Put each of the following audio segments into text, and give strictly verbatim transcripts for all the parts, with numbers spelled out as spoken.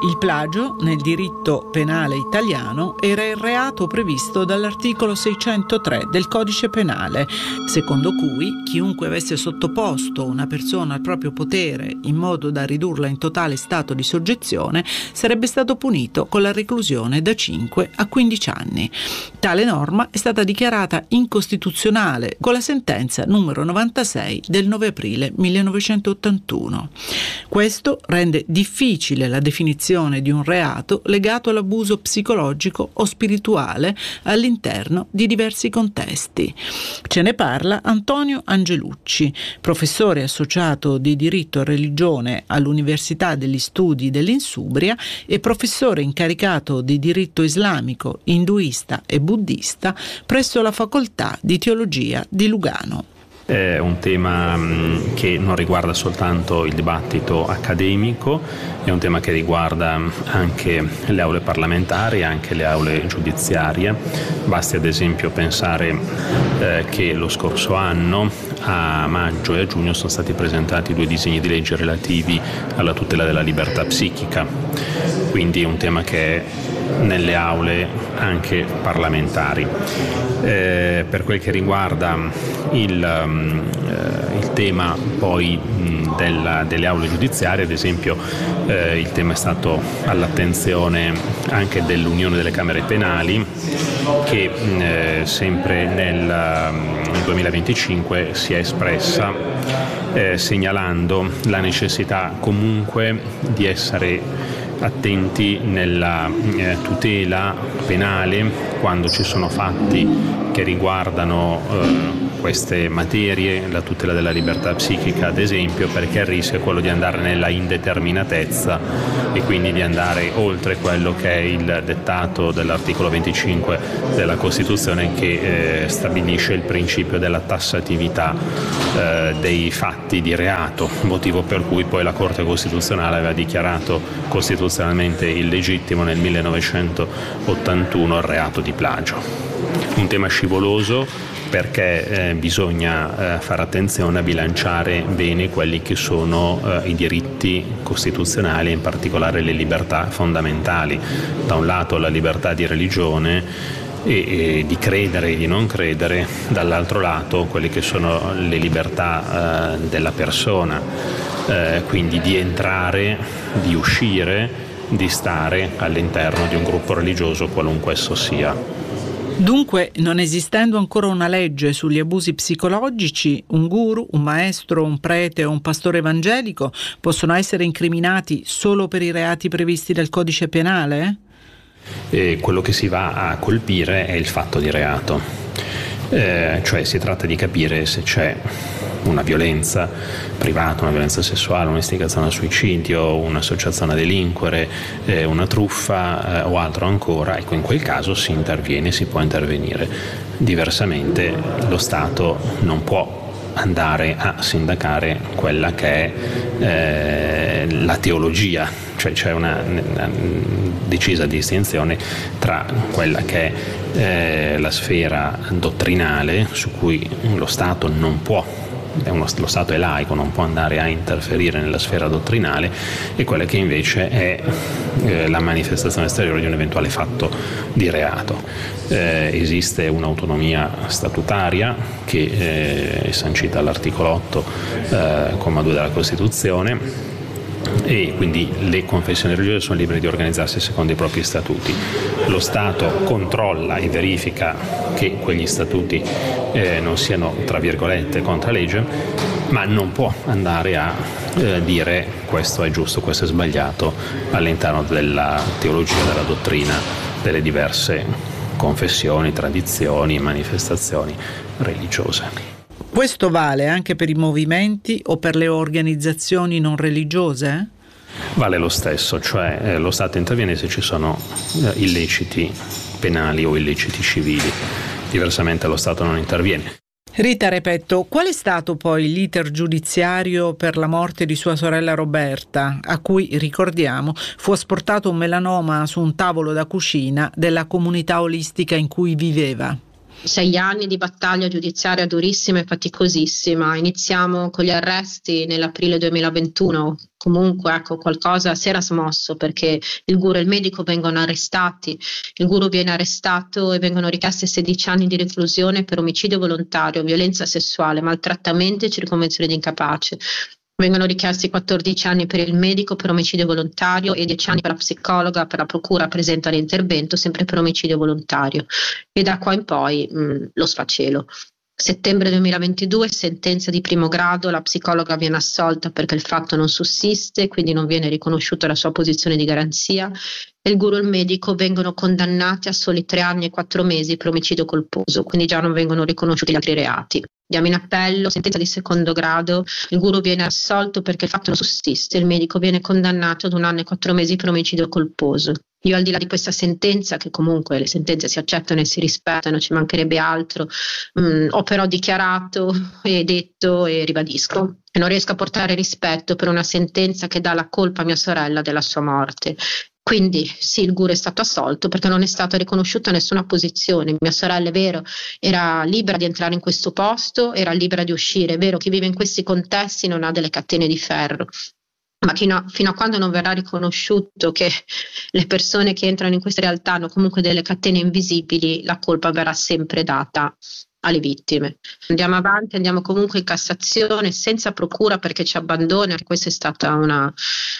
Il plagio, nel diritto penale italiano, era il reato previsto dall'articolo seicentotré del Codice Penale, secondo cui chiunque avesse sottoposto una persona al proprio potere in modo da ridurla in totale stato di soggezione sarebbe stato punito con la reclusione da cinque a quindici anni. Tale norma è stata dichiarata incostituzionale con la sentenza numero novantasei del nove aprile millenovecentottantuno. Questo rende difficile la definizione di un reato legato all'abuso psicologico o spirituale all'interno di diversi contesti. Ce ne parla Antonio Angelucci, professore associato di diritto e religione all'Università degli Studi dell'Insubria e professore incaricato di diritto islamico, induista e buddista presso la Facoltà di Teologia di Lugano. È un tema che non riguarda soltanto il dibattito accademico, è un tema che riguarda anche le aule parlamentari, anche le aule giudiziarie. Basti ad esempio pensare eh, che lo scorso anno, a maggio e a giugno, sono stati presentati due disegni di legge relativi alla tutela della libertà psichica, quindi è un tema che è nelle aule anche parlamentari. Eh, per quel che riguarda il, um, eh, il tema poi mh, della, delle aule giudiziarie, ad esempio eh, il tema è stato all'attenzione anche dell'Unione delle Camere Penali, che mh, sempre nel, nel duemilaventicinque si è espressa eh, segnalando la necessità comunque di essere attenti nella eh, tutela penale quando ci sono fatti che riguardano eh, queste materie, la tutela della libertà psichica ad esempio, perché il rischio è quello di andare nella indeterminatezza e quindi di andare oltre quello che è il dettato dell'articolo venticinque della Costituzione, che eh, stabilisce il principio della tassatività eh, dei fatti di reato, motivo per cui poi la Corte Costituzionale aveva dichiarato costituzionalmente illegittimo nel millenovecentottantuno il reato di plagio. Un tema scivoloso, perché eh, bisogna eh, fare attenzione a bilanciare bene quelli che sono eh, i diritti costituzionali, in particolare le libertà fondamentali. Da un lato la libertà di religione e, e di credere e di non credere, dall'altro lato quelle che sono le libertà eh, della persona, eh, quindi di entrare, di uscire, di stare all'interno di un gruppo religioso qualunque esso sia. Dunque, non esistendo ancora una legge sugli abusi psicologici, un guru, un maestro, un prete o un pastore evangelico possono essere incriminati solo per i reati previsti dal Codice Penale? E quello che si va a colpire è il fatto di reato, eh, cioè si tratta di capire se c'è una violenza privata, una violenza sessuale, un'istigazione al suicidio, un'associazione a delinquere, eh, una truffa eh, o altro ancora. Ecco, in quel caso si interviene, si può intervenire. Diversamente lo Stato non può andare a sindacare quella che è eh, la teologia, cioè c'è una, una decisa distinzione tra quella che è eh, la sfera dottrinale, su cui lo Stato non può, è uno, lo Stato è laico, non può andare a interferire nella sfera dottrinale, e quella che invece è eh, la manifestazione esteriore di un eventuale fatto di reato. Eh, esiste un'autonomia statutaria che eh, è sancita all'articolo otto, eh, comma due della Costituzione, e quindi le confessioni religiose sono libere di organizzarsi secondo i propri statuti. Lo Stato controlla e verifica che quegli statuti eh, non siano, tra virgolette, contra legge, ma non può andare a eh, dire questo è giusto, questo è sbagliato all'interno della teologia, della dottrina delle diverse confessioni, tradizioni e manifestazioni religiose. Questo vale anche per i movimenti o per le organizzazioni non religiose? Vale lo stesso, cioè eh, lo Stato interviene se ci sono eh, illeciti penali o illeciti civili, diversamente lo Stato non interviene. Rita Repetto, qual è stato poi l'iter giudiziario per la morte di sua sorella Roberta, a cui, ricordiamo, fu asportato un melanoma su un tavolo da cucina della comunità olistica in cui viveva? sei anni di battaglia giudiziaria durissima e faticosissima. Iniziamo con gli arresti nell'aprile duemilaventuno. Comunque, ecco, qualcosa si era smosso, perché il guru e il medico vengono arrestati. Il guru viene arrestato e vengono richiesti sedici anni di reclusione per omicidio volontario, violenza sessuale, maltrattamenti e circonvenzione di incapace. Vengono richiesti quattordici anni per il medico per omicidio volontario e dieci anni per la psicologa. Per la procura presenta l'intervento sempre per omicidio volontario, e da qua in poi mh, lo sfacelo. Settembre duemilaventidue, sentenza di primo grado, la psicologa viene assolta perché il fatto non sussiste, quindi non viene riconosciuta la sua posizione di garanzia, e il guru e il medico vengono condannati a soli tre anni e quattro mesi per omicidio colposo, quindi già non vengono riconosciuti gli altri reati. Andiamo in appello, sentenza di secondo grado, il guru viene assolto perché il fatto non sussiste, il medico viene condannato ad un anno e quattro mesi per omicidio colposo. Io, al di là di questa sentenza, che comunque le sentenze si accettano e si rispettano, ci mancherebbe altro, mh, ho però dichiarato e detto e ribadisco che non riesco a portare rispetto per una sentenza che dà la colpa a mia sorella della sua morte. Quindi sì, il guru è stato assolto perché non è stata riconosciuta nessuna posizione. Mia sorella, è vero, era libera di entrare in questo posto, era libera di uscire. È vero, chi vive in questi contesti non ha delle catene di ferro, ma fino a, fino a quando non verrà riconosciuto che le persone che entrano in queste realtà hanno comunque delle catene invisibili, la colpa verrà sempre data alle vittime. Andiamo avanti, andiamo comunque in Cassazione senza procura perché ci abbandona. Questa è stata una,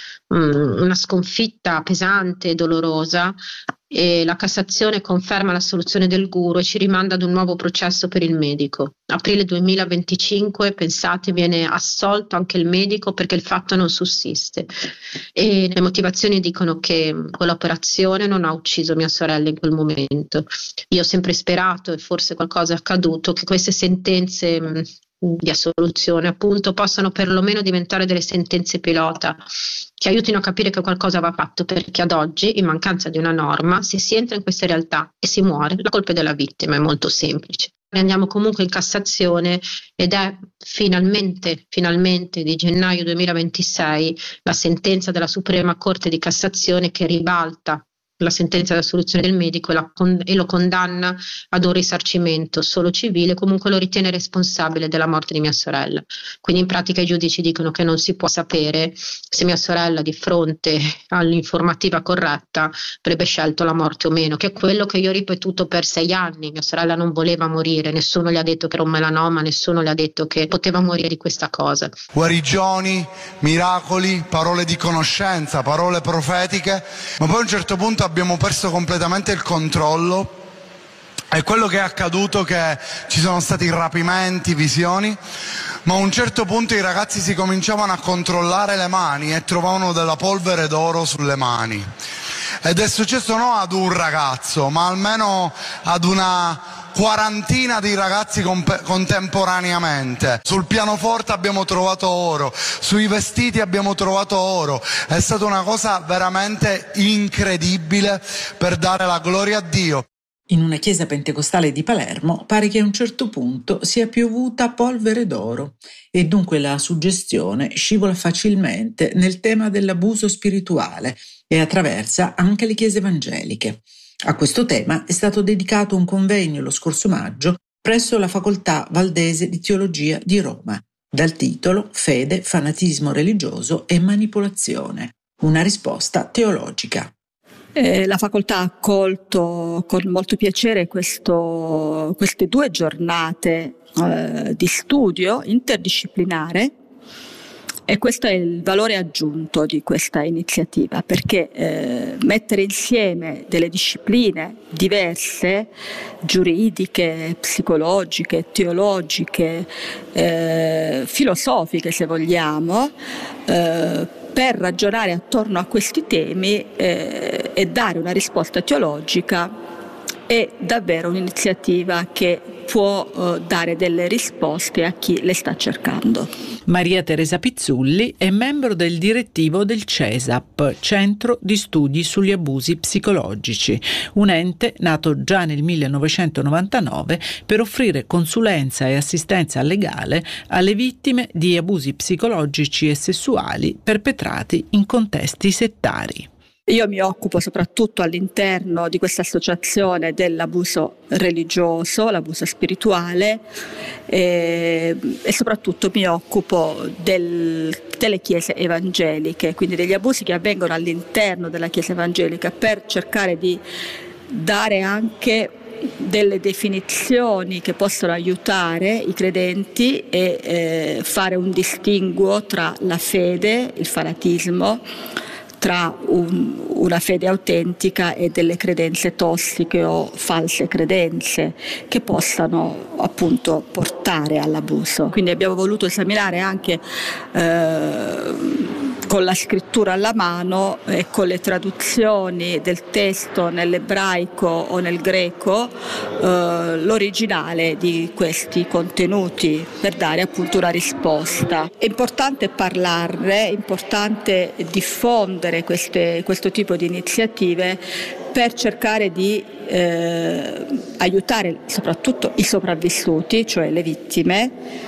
una sconfitta pesante e dolorosa, e la Cassazione conferma l'assoluzione del guru e ci rimanda ad un nuovo processo per il medico. Aprile duemilaventicinque, pensate, viene assolto anche il medico perché il fatto non sussiste, e le motivazioni dicono che quell'operazione non ha ucciso mia sorella in quel momento. Io ho sempre sperato, e forse qualcosa è accaduto, che queste sentenze mh, di assoluzione appunto possano perlomeno diventare delle sentenze pilota che aiutino a capire che qualcosa va fatto, perché ad oggi, in mancanza di una norma, se si entra in queste realtà e si muore, la colpa è della vittima, è molto semplice. Andiamo comunque in Cassazione ed è finalmente, finalmente di gennaio duemilaventisei la sentenza della Suprema Corte di Cassazione che ribalta la sentenza di assoluzione del medico e, la con- e lo condanna ad un risarcimento solo civile, comunque lo ritiene responsabile della morte di mia sorella. Quindi in pratica i giudici dicono che non si può sapere se mia sorella, di fronte all'informativa corretta, avrebbe scelto la morte o meno, che è quello che io ho ripetuto per sei anni. Mia sorella non voleva morire, nessuno le ha detto che era un melanoma, nessuno le ha detto che poteva morire di questa cosa. Guarigioni, miracoli, parole di conoscenza, parole profetiche, ma poi a un certo punto abbiamo perso completamente il controllo. E quello che è accaduto è che ci sono stati rapimenti, visioni, ma a un certo punto i ragazzi si cominciavano a controllare le mani e trovavano della polvere d'oro sulle mani. Ed è successo non ad un ragazzo, ma almeno ad una quarantina di ragazzi comp- contemporaneamente. Sul pianoforte abbiamo trovato oro, sui vestiti abbiamo trovato oro. È stata una cosa veramente incredibile per dare la gloria a Dio. In una chiesa pentecostale di Palermo pare che a un certo punto sia piovuta polvere d'oro e dunque la suggestione scivola facilmente nel tema dell'abuso spirituale e attraversa anche le chiese evangeliche. A questo tema è stato dedicato un convegno lo scorso maggio presso la Facoltà Valdese di Teologia di Roma, dal titolo Fede, fanatismo religioso e manipolazione. Una risposta teologica. Eh, la facoltà ha accolto con molto piacere questo, queste due giornate eh, di studio interdisciplinare, e questo è il valore aggiunto di questa iniziativa, perché eh, mettere insieme delle discipline diverse, giuridiche, psicologiche, teologiche, eh, filosofiche se vogliamo, eh, per ragionare attorno a questi temi eh, e dare una risposta teologica è davvero un'iniziativa che può eh, dare delle risposte a chi le sta cercando. Maria Teresa Pizzulli è membro del direttivo del CESAP, Centro di Studi sugli Abusi Psicologici, un ente nato già nel millenovecentonovantanove per offrire consulenza e assistenza legale alle vittime di abusi psicologici e sessuali perpetrati in contesti settari. Io mi occupo soprattutto all'interno di questa associazione dell'abuso religioso, l'abuso spirituale e, e soprattutto mi occupo del, delle chiese evangeliche, quindi degli abusi che avvengono all'interno della chiesa evangelica, per cercare di dare anche delle definizioni che possono aiutare i credenti e eh, fare un distinguo tra la fede, il fanatismo, tra un, una fede autentica e delle credenze tossiche o false credenze che possano appunto portare all'abuso. Quindi abbiamo voluto esaminare anche eh, con la scrittura alla mano e con le traduzioni del testo nell'ebraico o nel greco eh, l'originale di questi contenuti, per dare appunto una risposta. È importante parlarne, è importante diffondere queste, questo tipo di iniziative per cercare di eh, aiutare soprattutto i sopravvissuti, cioè le vittime,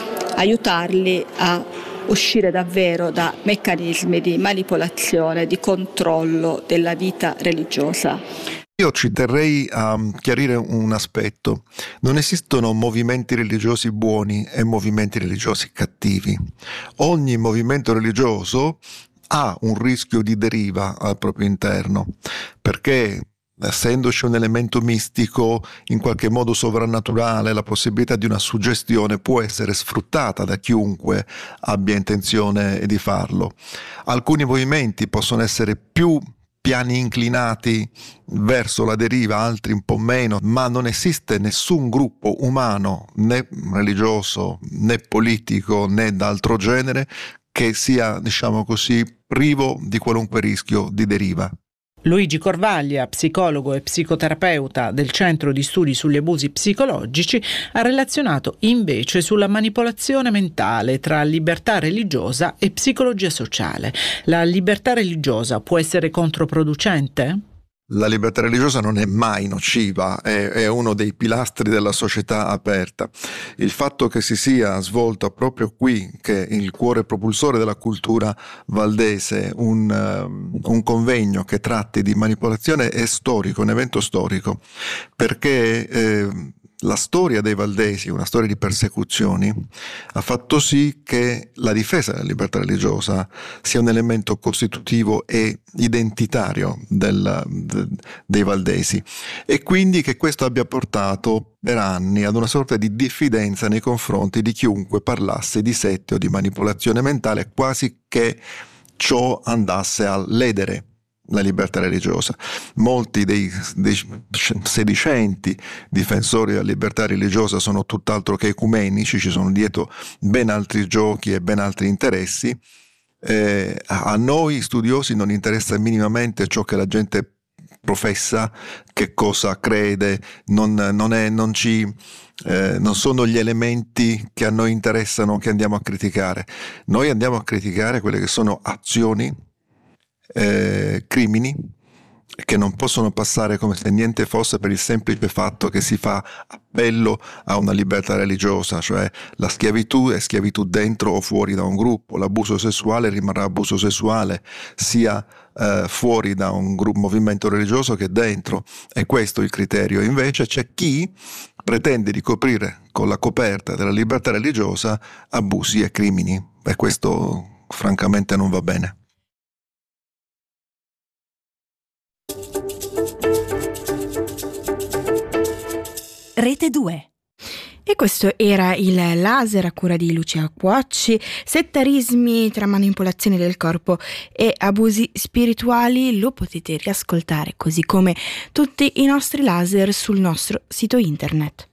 aiutarli a uscire davvero da meccanismi di manipolazione, di controllo della vita religiosa. Io ci terrei a chiarire un aspetto. Non esistono movimenti religiosi buoni e movimenti religiosi cattivi. Ogni movimento religioso ha un rischio di deriva al proprio interno, perché essendoci un elemento mistico, in qualche modo sovrannaturale, la possibilità di una suggestione può essere sfruttata da chiunque abbia intenzione di farlo. Alcuni movimenti possono essere più piani inclinati verso la deriva, altri un po' meno, ma non esiste nessun gruppo umano, né religioso, né politico, né d'altro genere, che sia, diciamo così, privo di qualunque rischio di deriva. Luigi Corvaglia, psicologo e psicoterapeuta del Centro di Studi sugli Abusi Psicologici, ha relazionato invece sulla manipolazione mentale tra libertà religiosa e psicologia sociale. La libertà religiosa può essere controproducente? La libertà religiosa non è mai nociva, è, è uno dei pilastri della società aperta. Il fatto che si sia svolto proprio qui, che è il cuore propulsore della cultura valdese, un, uh, un convegno che tratti di manipolazione è storico, un evento storico, perché eh, la storia dei valdesi, una storia di persecuzioni, ha fatto sì che la difesa della libertà religiosa sia un elemento costitutivo e identitario del, de, dei valdesi, e quindi che questo abbia portato per anni ad una sorta di diffidenza nei confronti di chiunque parlasse di sette o di manipolazione mentale, quasi che ciò andasse a ledere la libertà religiosa. Molti dei, dei sedicenti difensori della libertà religiosa sono tutt'altro che ecumenici, ci sono dietro ben altri giochi e ben altri interessi. Eh, a noi studiosi non interessa minimamente ciò che la gente professa, che cosa crede, non, non, è, non, ci, eh, non sono gli elementi che a noi interessano che andiamo a criticare. Noi andiamo a criticare quelle che sono azioni, Eh, crimini che non possono passare come se niente fosse, per il semplice fatto che si fa appello a una libertà religiosa, cioè la schiavitù è schiavitù dentro o fuori da un gruppo, l'abuso sessuale rimarrà abuso sessuale sia eh, fuori da un gruppo, movimento religioso, che dentro. E questo è il criterio. Invece c'è chi pretende di coprire con la coperta della libertà religiosa abusi e crimini, e questo francamente non va bene. Rete due. E questo era il laser a cura di Lucia Cuocci. Settarismi tra manipolazione del corpo e abusi spirituali lo potete riascoltare, così come tutti i nostri laser, sul nostro sito internet.